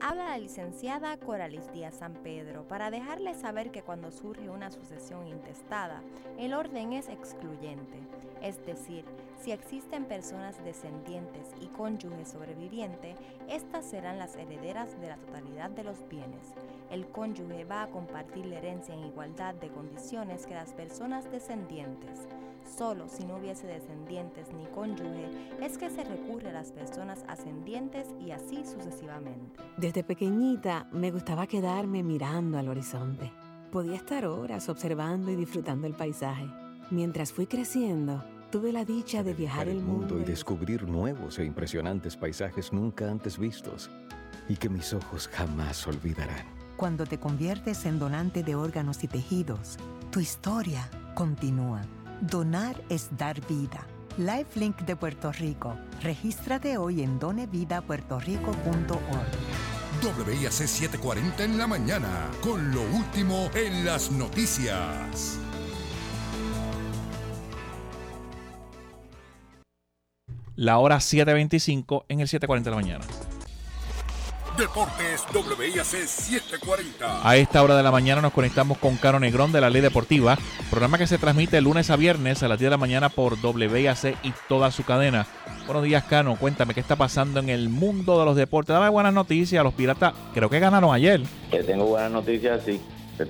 habla la licenciada Coralis Díaz San Pedro para dejarles saber que cuando surge una sucesión intestada, el orden es excluyente, es decir, si existen personas descendientes y cónyuge sobreviviente, estas serán las herederas de la totalidad de los bienes. El cónyuge va a compartir la herencia en igualdad de condiciones que las personas descendientes. Solo si no hubiese descendientes ni cónyuge es que se recurre a las personas ascendientes y así sucesivamente. Desde pequeñita me gustaba quedarme mirando al horizonte. Podía estar horas observando y disfrutando el paisaje. Mientras fui creciendo, tuve la dicha de viajar el mundo y descubrir nuevos e impresionantes paisajes nunca antes vistos y que mis ojos jamás olvidarán. Cuando te conviertes en donante de órganos y tejidos, tu historia continúa. Donar es dar vida. LifeLink de Puerto Rico. Regístrate hoy en donevidapuertorico.org. WIAC 740 en la mañana, con lo último en las noticias. La hora 7:25 en el 7:40 de la mañana. Deportes WIAC 740. A esta hora de la mañana nos conectamos con Caro Negrón de La Ley Deportiva, programa que se transmite lunes a viernes a las 10 de la mañana por WIAC y toda su cadena. Buenos días, Cano. Cuéntame qué está pasando en el mundo de los deportes. Dame buenas noticias. Los Piratas creo que ganaron ayer. Te tengo buenas noticias, sí.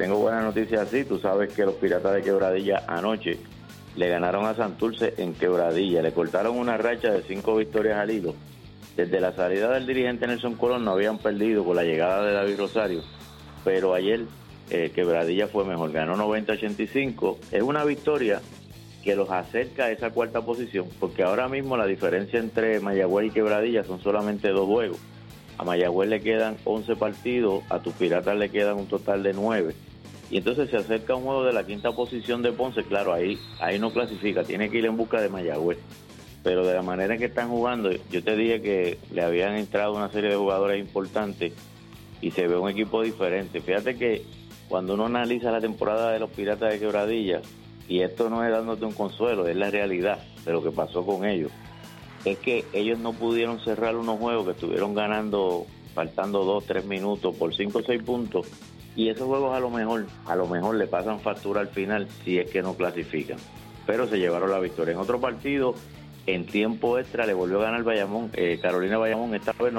Tú sabes que los Piratas de Quebradilla anoche le ganaron a Santurce en Quebradilla. Le cortaron una racha de 5 victorias al hilo. Desde la salida del dirigente Nelson Colón no habían perdido con la llegada de David Rosario, pero ayer Quebradilla fue mejor, ganó 90-85. Es una victoria que los acerca a esa cuarta posición, porque ahora mismo la diferencia entre Mayagüez y Quebradilla son solamente 2 juegos. A Mayagüez le quedan 11 partidos, a tus Piratas le quedan un total de 9. Y entonces se acerca un juego de la quinta posición de Ponce. Claro, ahí no clasifica, tiene que ir en busca de Mayagüez. Pero de la manera en que están jugando, yo te dije que le habían entrado una serie de jugadores importantes y se ve un equipo diferente. Fíjate que cuando uno analiza la temporada de los Piratas de Quebradilla, y esto no es dándote un consuelo, es la realidad de lo que pasó con ellos, es que ellos no pudieron cerrar unos juegos que estuvieron ganando, faltando 2-3 minutos por 5 o 6 puntos, y esos juegos a lo mejor le pasan factura al final si es que no clasifican. Pero se llevaron la victoria. En otro partido, en tiempo extra le volvió a ganar Bayamón, Carolina Bayamón, esta vez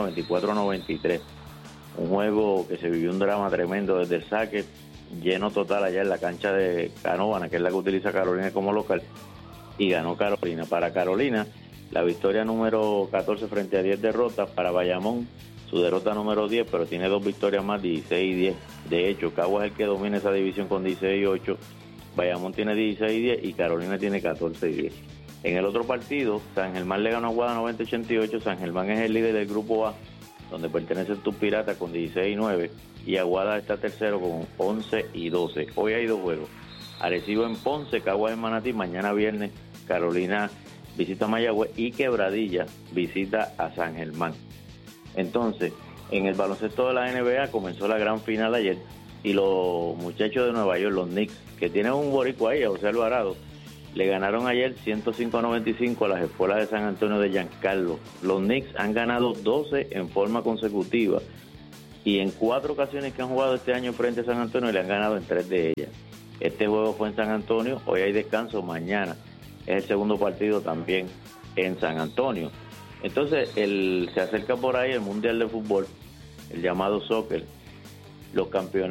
94-93. Un juego que se vivió un drama tremendo desde el saque, lleno total allá en la cancha de Canóvana, que es la que utiliza Carolina como local, y ganó Carolina. Para Carolina, la victoria número 14 frente a 10 derrotas. Para Bayamón, su derrota número 10, pero tiene 2 victorias más, 16 y 10. De hecho, Caguas es el que domina esa división con 16 y 8. Bayamón tiene 16 y 10 y Carolina tiene 14 y 10. En el otro partido, San Germán le ganó a Aguada 90-88. San Germán es el líder del grupo A, donde pertenecen tus Piratas con 16 y 9. Y Aguada está tercero con 11 y 12. Hoy hay 2 juegos. Arecibo en Ponce, Caguas en Manatí. Mañana viernes, Carolina visita a Mayagüez y Quebradilla visita a San Germán. Entonces, en el baloncesto de la NBA comenzó la gran final ayer. Y los muchachos de Nueva York, los Knicks, que tienen un boricua ahí, José Alvarado, le ganaron ayer 105-95 a las escuelas de San Antonio de Giancarlo. Los Knicks han ganado 12 en forma consecutiva y en 4 ocasiones que han jugado este año frente a San Antonio le han ganado en 3 de ellas. Este juego fue en San Antonio, hoy hay descanso, mañana es el segundo partido también en San Antonio. Entonces se acerca por ahí el Mundial de Fútbol, el llamado soccer. Los campeones